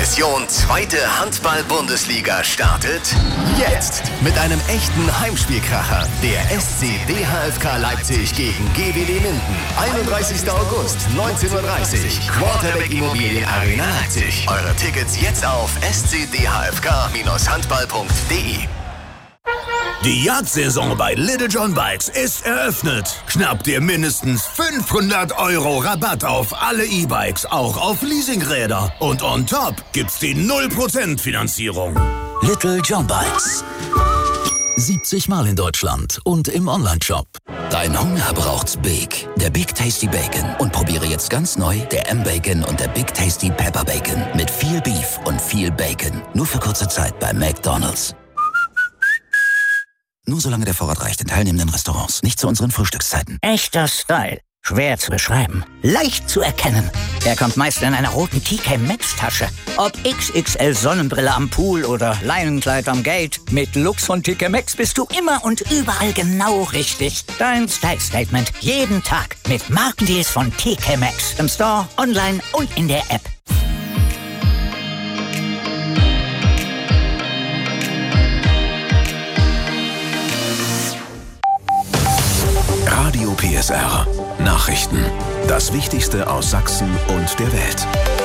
Mission zweite Handball-Bundesliga startet jetzt mit einem echten Heimspielkracher. Der SC DHFK Leipzig gegen GWD Minden. 31. August, 19:30 Uhr. Quarterback Immobilien Arena Leipzig. Eure Tickets jetzt auf scdhfk-handball.de. Die Jagdsaison bei Little John Bikes ist eröffnet. Schnapp dir mindestens 500 € Rabatt auf alle E-Bikes, auch auf Leasingräder. Und on top gibt's die 0% Finanzierung. Little John Bikes. 70 Mal in Deutschland und im Onlineshop. Dein Hunger braucht's Big. Der Big Tasty Bacon. Und probiere jetzt ganz neu der M-Bacon und der Big Tasty Pepper Bacon. Mit viel Beef und viel Bacon. Nur für kurze Zeit bei McDonald's. Nur solange der Vorrat reicht in teilnehmenden Restaurants. Nicht zu unseren Frühstückszeiten. Echter Style. Schwer zu beschreiben. Leicht zu erkennen. Er kommt meist in einer roten TK Maxx Tasche. Ob XXL Sonnenbrille am Pool oder Leinenkleid am Gate. Mit Lux von TK Maxx bist du immer und überall genau richtig. Dein Style Statement. Jeden Tag. Mit Markendeals von TK Maxx. Im Store, online und in der App. Radio PSR. Nachrichten. Das Wichtigste aus Sachsen und der Welt.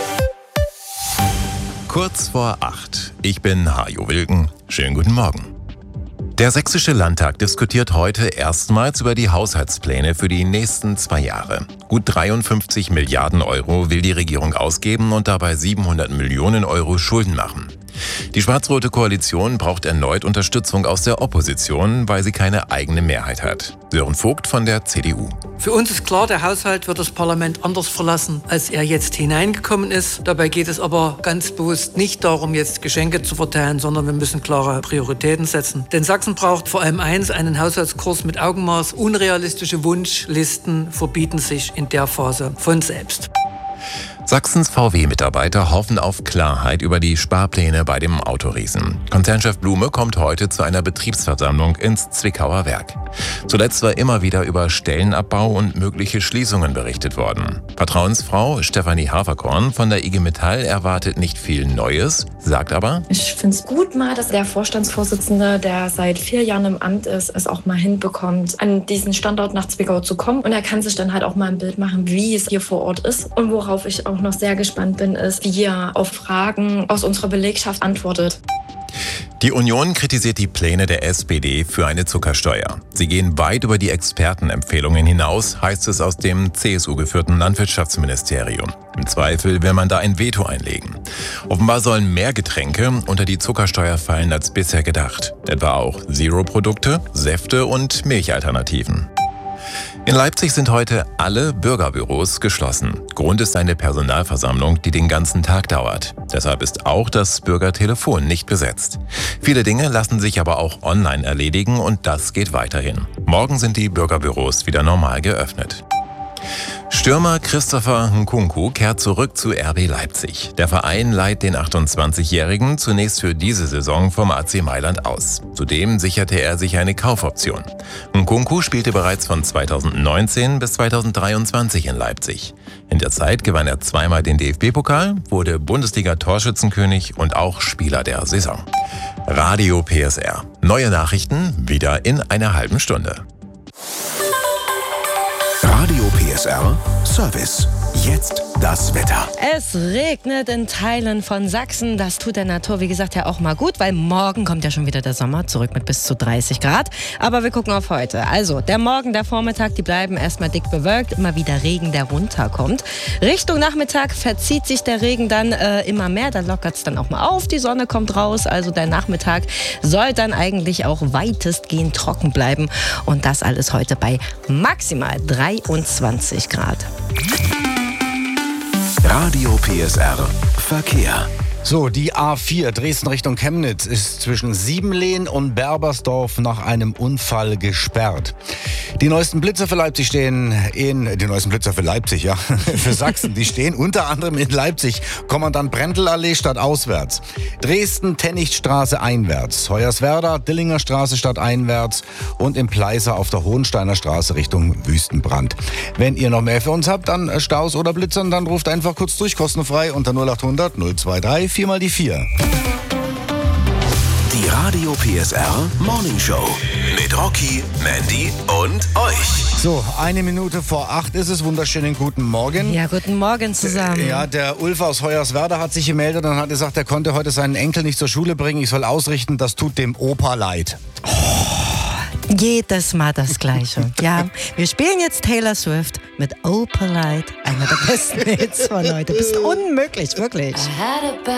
Kurz vor 8. Ich bin Hajo Wilken. Schönen guten Morgen. Der Sächsische Landtag diskutiert heute erstmals über die Haushaltspläne für die nächsten 2 Jahre. Gut 53 Milliarden € will die Regierung ausgeben und dabei 700 Millionen € Schulden machen. Die schwarz-rote Koalition braucht erneut Unterstützung aus der Opposition, weil sie keine eigene Mehrheit hat. Sören Vogt von der CDU. Für uns ist klar, der Haushalt wird das Parlament anders verlassen, als er jetzt hineingekommen ist. Dabei geht es aber ganz bewusst nicht darum, jetzt Geschenke zu verteilen, sondern wir müssen klare Prioritäten setzen. Denn Sachsen braucht vor allem eins, einen Haushaltskurs mit Augenmaß. Unrealistische Wunschlisten verbieten sich in der Phase von selbst. Sachsens VW-Mitarbeiter hoffen auf Klarheit über die Sparpläne bei dem Autoriesen. Konzernchef Blume kommt heute zu einer Betriebsversammlung ins Zwickauer Werk. Zuletzt war immer wieder über Stellenabbau und mögliche Schließungen berichtet worden. Vertrauensfrau Stefanie Haferkorn von der IG Metall erwartet nicht viel Neues, sagt aber: Ich finde es gut mal, dass der Vorstandsvorsitzende, der seit 4 Jahren im Amt ist, es auch mal hinbekommt, an diesen Standort nach Zwickau zu kommen. Und er kann sich dann halt auch mal ein Bild machen, wie es hier vor Ort ist. Und worauf ich auch noch sehr gespannt bin, ist, wie er auf Fragen aus unserer Belegschaft antwortet. Die Union kritisiert die Pläne der SPD für eine Zuckersteuer. Sie gehen weit über die Expertenempfehlungen hinaus, heißt es aus dem CSU-geführten Landwirtschaftsministerium. Im Zweifel will man da ein Veto einlegen. Offenbar sollen mehr Getränke unter die Zuckersteuer fallen als bisher gedacht. Etwa auch Zero-Produkte, Säfte und Milchalternativen. In Leipzig sind heute alle Bürgerbüros geschlossen. Grund ist eine Personalversammlung, die den ganzen Tag dauert. Deshalb ist auch das Bürgertelefon nicht besetzt. Viele Dinge lassen sich aber auch online erledigen und das geht weiterhin. Morgen sind die Bürgerbüros wieder normal geöffnet. Stürmer Christopher Nkunku kehrt zurück zu RB Leipzig. Der Verein leiht den 28-Jährigen zunächst für diese Saison vom AC Mailand aus. Zudem sicherte er sich eine Kaufoption. Nkunku spielte bereits von 2019 bis 2023 in Leipzig. In der Zeit gewann er 2-mal den DFB-Pokal, wurde Bundesliga-Torschützenkönig und auch Spieler der Saison. Radio PSR. Neue Nachrichten wieder in einer halben Stunde. Radio PSR Service. Jetzt das Wetter. Es regnet in Teilen von Sachsen. Das tut der Natur, wie gesagt, ja auch mal gut, weil morgen kommt ja schon wieder der Sommer, zurück mit bis zu 30 Grad. Aber wir gucken auf heute. Also, der Morgen, der Vormittag, die bleiben erstmal dick bewölkt. Immer wieder Regen, der runterkommt. Richtung Nachmittag verzieht sich der Regen dann immer mehr. Da lockert es dann auch mal auf. Die Sonne kommt raus. Also der Nachmittag soll dann eigentlich auch weitestgehend trocken bleiben. Und das alles heute bei maximal 23 Grad. Radio PSR Verkehr. So, die A4 Dresden Richtung Chemnitz ist zwischen Siebenlehn und Berbersdorf nach einem Unfall gesperrt. Die neuesten Blitzer für Leipzig für Sachsen, die stehen unter anderem in Leipzig, Kommandant Brentelallee stadtauswärts, Dresden-Tennichtstraße einwärts, Hoyerswerda, Dillinger Straße stadteinwärts und im Pleißer auf der Hohensteiner Straße Richtung Wüstenbrand. Wenn ihr noch mehr für uns habt an Staus oder Blitzern, dann ruft einfach kurz durch, kostenfrei unter 0800 023 4 mal die 4. Die Radio PSR Morning Show mit Rocky, Mandy und euch. So, 1 Minute vor 8 ist es. Wunderschönen guten Morgen. Ja, guten Morgen zusammen. Ja, der Ulf aus Hoyerswerda hat sich gemeldet und hat gesagt, er konnte heute seinen Enkel nicht zur Schule bringen. Ich soll ausrichten, das tut dem Opa leid. Jedes Mal das Gleiche. Ja, wir spielen jetzt Taylor Swift mit Opalite, einer der besten Hits von heute. Bist unmöglich, wirklich.